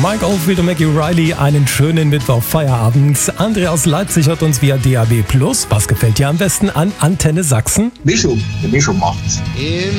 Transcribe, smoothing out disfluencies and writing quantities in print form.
Mike Oldfield und Maggie Riley, einen schönen Mittwoch-Feierabend. André aus Leipzig hat uns via DAB+. Was gefällt dir am besten an Antenne Sachsen? Mischung, die Mischung macht's.